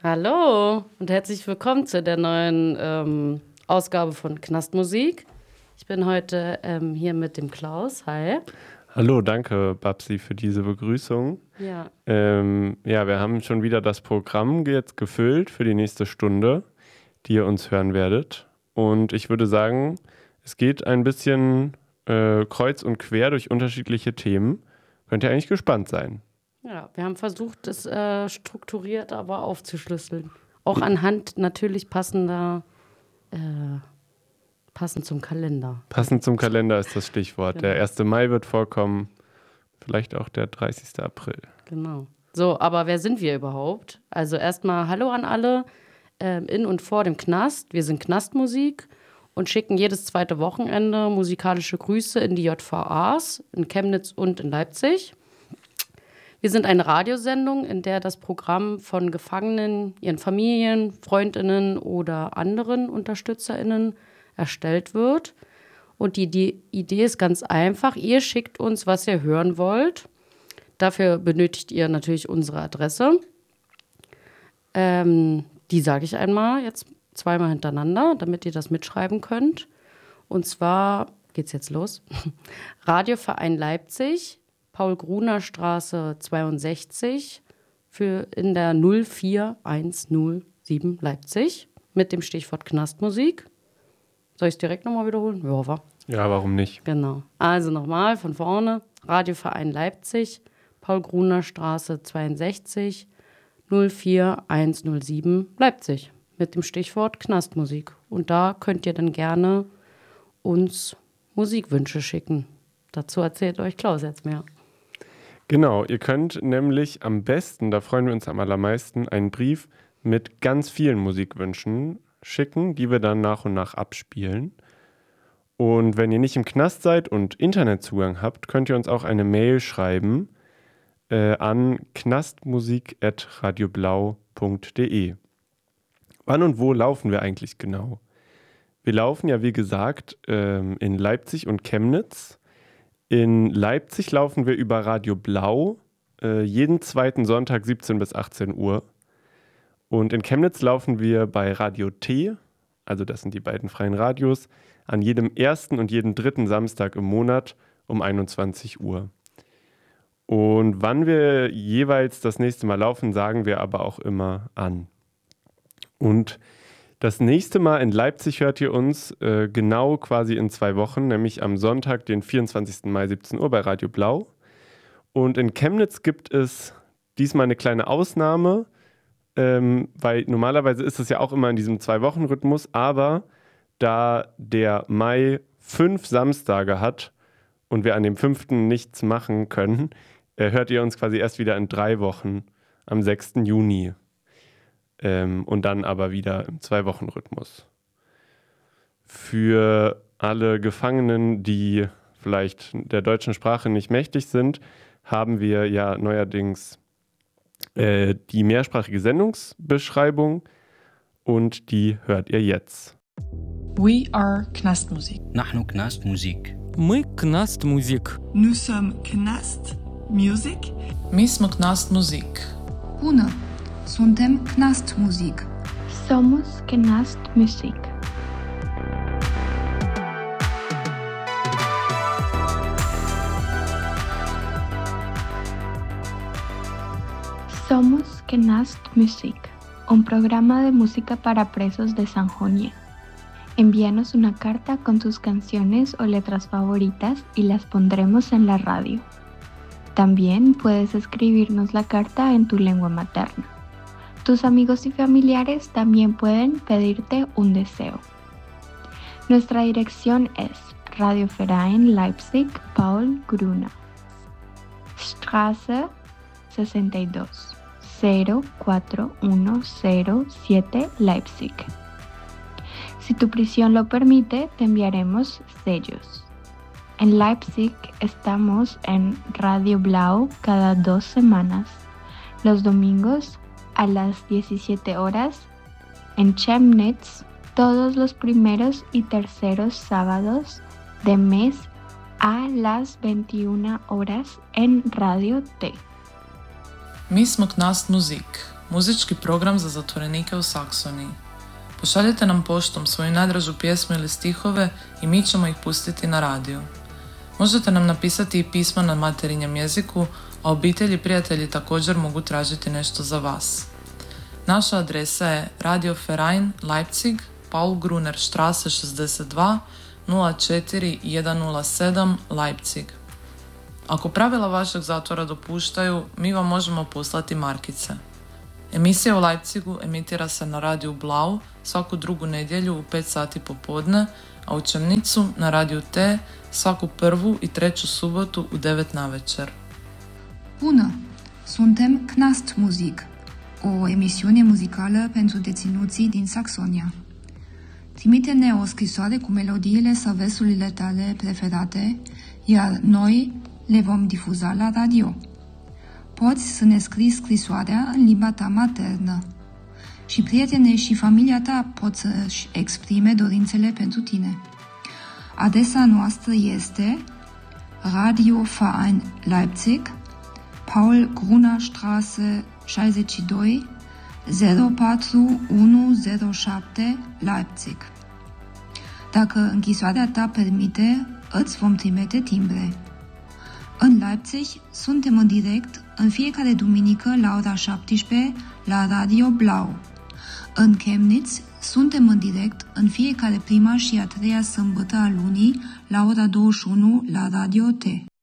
Hallo und herzlich willkommen zu der neuen Ausgabe von Knastmusik. Ich bin heute hier mit dem Klaus. Hi. Hallo, danke Babsi für diese Begrüßung. Ja. Wir haben schon wieder das Programm jetzt gefüllt für die nächste Stunde, die ihr uns hören werdet. Und ich würde sagen, es geht ein bisschen kreuz und quer durch unterschiedliche Themen. Könnt ihr eigentlich gespannt sein. Ja, wir haben versucht, es strukturiert aber aufzuschlüsseln. Auch anhand natürlich passend zum Kalender. Passend zum Kalender ist das Stichwort. Genau. Der 1. Mai wird vorkommen, vielleicht auch der 30. April. Genau. So, aber wer sind wir überhaupt? Also erstmal Hallo an alle in und vor dem Knast. Wir sind Knastmusik und schicken jedes zweite Wochenende musikalische Grüße in die JVAs in Chemnitz und in Leipzig. Wir sind eine Radiosendung, in der das Programm von Gefangenen, ihren Familien, FreundInnen oder anderen UnterstützerInnen erstellt wird. Und die Idee ist ganz einfach. Ihr schickt uns, was ihr hören wollt. Dafür benötigt ihr natürlich unsere Adresse. Die sage ich einmal jetzt zweimal hintereinander, damit ihr das mitschreiben könnt. Und zwar, geht's jetzt los, Radioverein Leipzig, Paul-Gruner-Straße 62 in der 04107 Leipzig mit dem Stichwort Knastmusik. Soll ich es direkt nochmal wiederholen? Ja, wa? Ja, warum nicht? Genau. Also nochmal von vorne. Radioverein Leipzig, Paul-Gruner-Straße 62 04107 Leipzig mit dem Stichwort Knastmusik. Und da könnt ihr dann gerne uns Musikwünsche schicken. Dazu erzählt euch Klaus jetzt mehr. Genau, ihr könnt nämlich am besten, da freuen wir uns am allermeisten, einen Brief mit ganz vielen Musikwünschen schicken, die wir dann nach und nach abspielen. Und wenn ihr nicht im Knast seid und Internetzugang habt, könnt ihr uns auch eine Mail schreiben an knastmusik@radioblau.de. Wann und wo laufen wir eigentlich genau? Wir laufen ja, wie gesagt, in Leipzig und Chemnitz. In Leipzig laufen wir über Radio Blau, jeden zweiten Sonntag 17 bis 18 Uhr. Und in Chemnitz laufen wir bei Radio T, also das sind die beiden freien Radios, an jedem ersten und jeden dritten Samstag im Monat um 21 Uhr. Und wann wir jeweils das nächste Mal laufen, sagen wir aber auch immer an. Und das nächste Mal in Leipzig hört ihr uns genau quasi in 2 Wochen, nämlich am Sonntag, den 24. Mai, 17 Uhr bei Radio Blau. Und in Chemnitz gibt es diesmal eine kleine Ausnahme, weil normalerweise ist es ja auch immer in diesem 2-Wochen-Rhythmus, aber da der Mai 5 Samstage hat und wir an dem 5. nichts machen können, hört ihr uns quasi erst wieder in 3 Wochen am 6. Juni. Und dann aber wieder im 2-Wochen-Rhythmus. Für alle Gefangenen, die vielleicht der deutschen Sprache nicht mächtig sind, haben wir ja neuerdings die mehrsprachige Sendungsbeschreibung und die hört ihr jetzt. We are Knastmusik. نحن كناست موزيك. Мы Knast Musik. Nous sommes Knast Music. Mi smo Knastmusik. Bună! Suntem Knastmusik. Somos Knast Musik. Somos Knast Musik, un programa de música para presos de Sajonia. Envíanos una carta con tus canciones o letras favoritas y las pondremos en la radio. También puedes escribirnos la carta en tu lengua materna. Tus amigos y familiares también pueden pedirte un deseo. Nuestra dirección es Radioverein Leipzig Paul Gruner, Straße 62, 04107 Leipzig. Si tu prisión lo permite, te enviaremos sellos. En Leipzig estamos en Radio Blau cada 2 semanas, los domingos a las 17 horas, en Chemnitz todos los primeros y terceros sábados de mes a las 21 horas en Radio T. Mi smo Knastmusik. muzički program za zatvorenike u Saksoniji. Pošaljite nam poštom svoju najdražu pjesmu ili stihove i mi ćemo ih pustiti na radiju. Možete nam napisati i pismo na materinjem jeziku, a obitelji i prijatelji također mogu tražiti nešto za vas. Naša adresa je Radio Verein Leipzig, Paul Gruner Straße 62 04107 Leipzig. Ako pravila vašeg zatvora dopuštaju, mi vam možemo poslati markice. Emisija u Leipzigu emitira se na radiju Blau svaku drugu nedjelju u 5 sati popodne, a u Chemnitzu na radiju T svaku prvu i treću subotu u 9 navečer. Bună! Suntem Knastmusik, o emisiune muzicală pentru deținuții din Saxonia. Trimite-ne o scrisoare cu melodiile sau versurile tale preferate, iar noi le vom difuza la radio. Poți să ne scrii scrisoarea în limba ta maternă. Și prietenii și familia ta pot să-și exprime dorințele pentru tine. Adresa noastră este Radio Verein Leipzig, Paul Gruner Straße 62 04107 Leipzig. Dacă închisoarea ta permite, îți vom trimite timbre. În Leipzig suntem în direct în fiecare duminică la ora 17 la Radio Blau. În Chemnitz suntem în direct în fiecare prima și a treia sâmbătă a lunii la ora 21 la Radio T.